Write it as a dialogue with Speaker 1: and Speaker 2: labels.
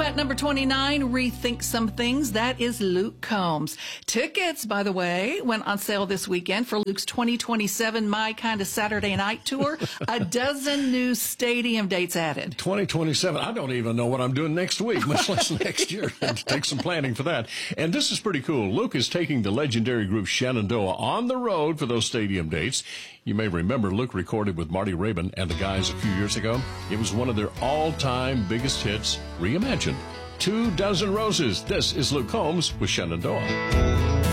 Speaker 1: At number 29, Rethink Some Things. That is Luke Combs. Tickets, by the way, went on sale this weekend for Luke's 2027 My Kind of Saturday Night Tour. A dozen new stadium dates added.
Speaker 2: 2027. I don't even know what I'm doing next week, much less next year. Take some planning for that. And this is pretty cool. Luke is taking the legendary group Shenandoah on the road for those stadium dates. You may remember Luke recorded with Marty Raybon and the guys a few years ago. It was one of their all-time biggest hits, reimagined. 2 Dozen Roses. This is Luke Combs with Shenandoah.